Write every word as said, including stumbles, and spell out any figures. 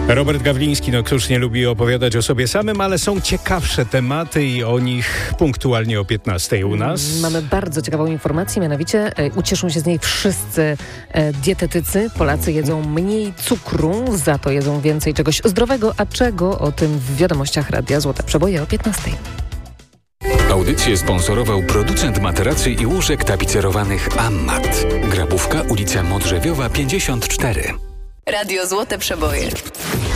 Robert Gawliński, no któż nie lubi opowiadać o sobie samym, ale są ciekawsze tematy i o nich punktualnie o piętnastej u nas. Mamy bardzo ciekawą informację, mianowicie e, ucieszą się z niej wszyscy e, dietetycy. Polacy jedzą mniej cukru, za to jedzą więcej czegoś zdrowego, a czego o tym w wiadomościach Radia Złote Przeboje o piętnastej. Audycję sponsorował producent materacy i łóżek tapicerowanych Ammat. Grabówka, ulica Modrzewiowa pięćdziesiąt cztery. Radio Złote Przeboje.